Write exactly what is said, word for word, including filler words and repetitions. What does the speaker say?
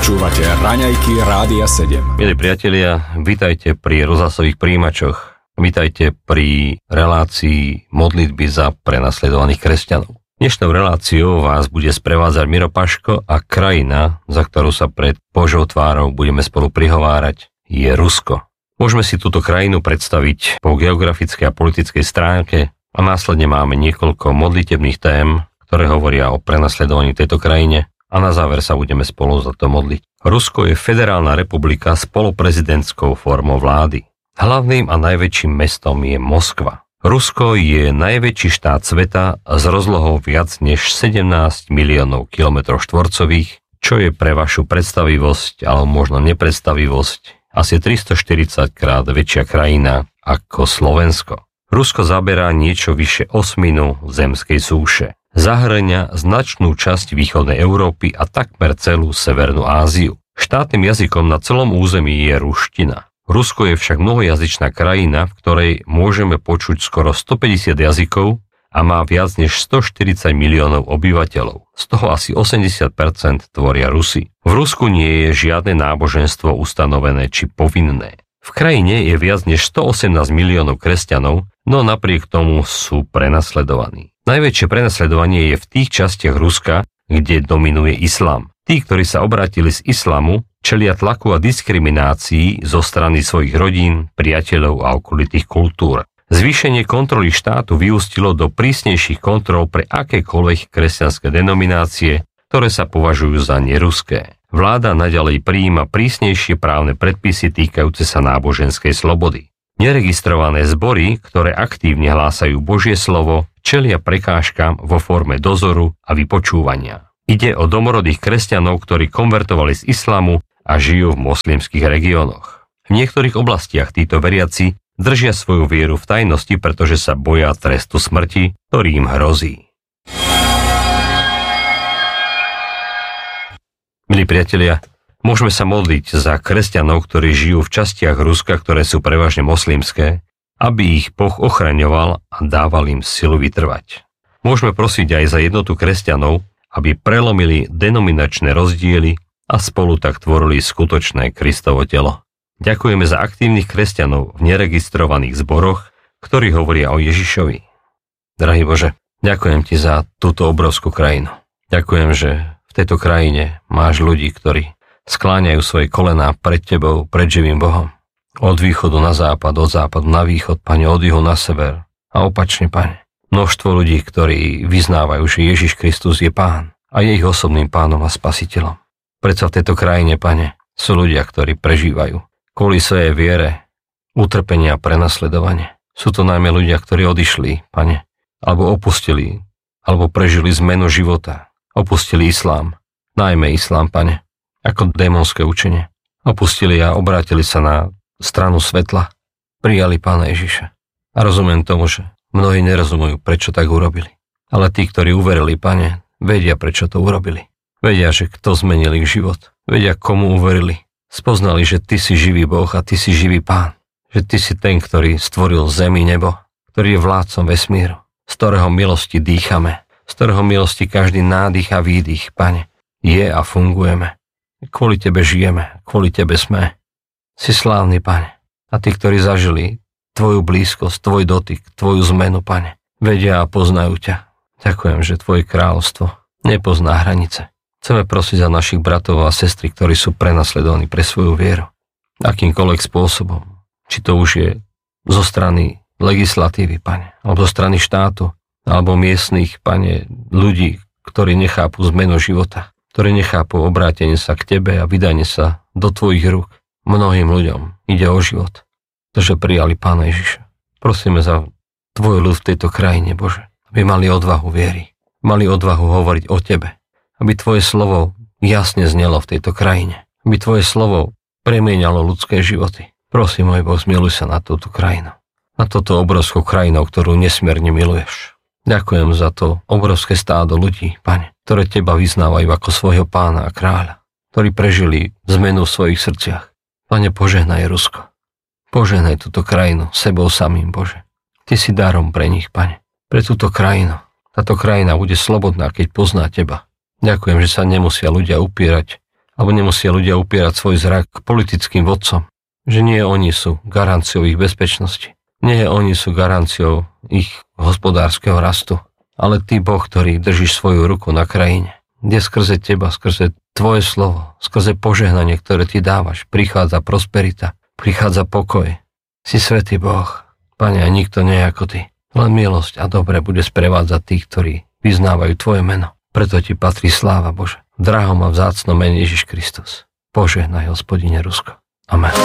Počúvate Raňajky Rádia sedem. Milí priatelia, vítajte pri rozhlasových príjimačoch. Vítajte pri relácii modlitby za prenasledovaných kresťanov. Dnešnou reláciou vás bude sprevádzať Miro Paško a krajina, za ktorú sa pred Božou tvárou budeme spolu prihovárať, je Rusko. Môžeme si túto krajinu predstaviť po geografickej a politickej stránke a následne máme niekoľko modlitebných tém, ktoré hovoria o prenasledovaní tejto krajine a na záver sa budeme spolu za to modliť. Rusko je federálna republika s poloprezidentskou formou vlády. Hlavným a najväčším mestom je Moskva. Rusko je najväčší štát sveta s rozlohou viac než sedemnásť miliónov kilometrov štvorcových, čo je pre vašu predstavivosť, alebo možno nepredstavivosť, asi tristoštyridsať krát väčšia krajina ako Slovensko. Rusko zaberá niečo vyše osminu zemskej súše. Zahŕňa značnú časť východnej Európy a takmer celú Severnú Áziu. Štátnym jazykom na celom území je ruština. Rusko je však mnohojazyčná krajina, v ktorej môžeme počuť skoro stopäťdesiat jazykov a má viac než stoštyridsať miliónov obyvateľov. Z toho asi osemdesiat percent tvoria Rusi. V Rusku nie je žiadne náboženstvo ustanovené či povinné. V krajine je viac než stoosemnásť miliónov kresťanov, no napriek tomu sú prenasledovaní. Najväčšie prenasledovanie je v tých častiach Ruska, kde dominuje islám. Tí, ktorí sa obrátili z islamu, čelia tlaku a diskriminácii zo strany svojich rodín, priateľov a okolitých kultúr. Zvýšenie kontroly štátu vyústilo do prísnejších kontrol pre akékoľvek kresťanské denominácie, ktoré sa považujú za neruské. Vláda naďalej prijíma prísnejšie právne predpisy týkajúce sa náboženskej slobody. Neregistrované zbory, ktoré aktívne hlásajú Božie slovo, čelia prekážkam vo forme dozoru a vypočúvania. Ide o domorodých kresťanov, ktorí konvertovali z islamu a žijú v moslimských regiónoch. V niektorých oblastiach títo veriaci držia svoju vieru v tajnosti, pretože sa boja trestu smrti, ktorý im hrozí. Milí priatelia, môžeme sa modliť za kresťanov, ktorí žijú v častiach Ruska, ktoré sú prevažne moslimské, aby ich Boh ochraňoval a dával im silu vytrvať. Môžeme prosiť aj za jednotu kresťanov, aby prelomili denominačné rozdiely a spolu tak tvorili skutočné Kristovo telo. Ďakujeme za aktívnych kresťanov v neregistrovaných zboroch, ktorí hovoria o Ježišovi. Drahý Bože, ďakujem Ti za túto obrovskú krajinu. Ďakujem, že v tejto krajine máš ľudí, ktorí skláňajú svoje kolená pred Tebou, pred živým Bohom. Od východu na západ, od západu na východ, Pane, od juhu na sever a opačne, Pane. Množstvo ľudí, ktorí vyznávajú, že Ježiš Kristus je Pán a je ich osobným Pánom a Spasiteľom. Predsa v tejto krajine, Pane, sú ľudia, ktorí prežívajú kvôli svojej viere utrpenia a prenasledovanie. Sú to najmä ľudia, ktorí odišli, Pane, alebo opustili, alebo prežili zmenu života, opustili islám, najmä islám, Pane, ako démonské učenie. Opustili a obrátili sa na stranu svetla, prijali Pána Ježiša. A rozumiem tomu, že mnohí nerozumujú, prečo tak urobili. Ale tí, ktorí uverili, Pane, vedia, prečo to urobili. Vedia, že kto zmenil ich život. Vedia, komu uverili. Spoznali, že Ty si živý Boh a Ty si živý Pán. Že Ty si ten, ktorý stvoril zem i nebo, ktorý je vládcom vesmíru, z ktorého milosti dýchame, z ktorého milosti každý nádych a výdych, Pane, je a fungujeme. Kvôli Tebe žijeme, kvôli Tebe sme. Si slávny, Pane. A tí, ktorí zažili Tvoju blízkosť, Tvoj dotyk, Tvoju zmenu, Pane, vedia a poznajú ťa. Ďakujem, že Tvoje kráľovstvo nepozná hranice. Chceme prosiť za našich bratov a sestry, ktorí sú prenasledovaní pre svoju vieru. Akýmkoľvek spôsobom. Či to už je zo strany legislatívy, Pane, alebo zo strany štátu, alebo miestnych, Pane, ľudí, ktorí nechápu zmenu života, ktorí nechápu obrátenie sa k Tebe a vydanie sa do Tvojich rúk. Mnohým ľuďom ide o život, že prijali Pána Ježiša. Prosíme za Tvoj ľud v tejto krajine, Bože, aby mali odvahu viery, mali odvahu hovoriť o Tebe, aby Tvoje slovo jasne znelo v tejto krajine, aby Tvoje slovo premieňalo ľudské životy. Prosím, môj Boh, zmiluj sa na túto krajinu, na toto obrovskú krajinu, ktorú nesmierne miluješ. Ďakujem za to obrovské stádo ľudí, Pane, ktoré Teba vyznávajú ako svojho Pána a kráľa, ktorí prežili zmenu v svojich srdciach. Pane, požehnaj Rusko. Požehnaj túto krajinu sebou samým, Bože. Ty si darom pre nich, Pane. Pre túto krajinu. Táto krajina bude slobodná, keď pozná Teba. Ďakujem, že sa nemusia ľudia upierať Alebo nemusia ľudia upierať svoj zrak k politickým vodcom, že nie oni sú garanciou ich bezpečnosti. Nie oni sú garanciou ich hospodárskeho rastu, ale ty, Boh, ktorý držíš svoju ruku na krajine, kde skrze teba, skrze tvoje slovo, skrze požehnanie, ktoré ty dávaš, prichádza prosperita, prichádza pokoj. Si svätý Boh, Pane, a nikto nie je ako ty. Len milosť a dobre bude sprevádzať tých, ktorí vyznávajú tvoje meno. Preto ti patrí sláva, Bože. V drahom a vzácnom mene Ježiš Kristus. Požehnaj, Hospodine, Rusko. Amen.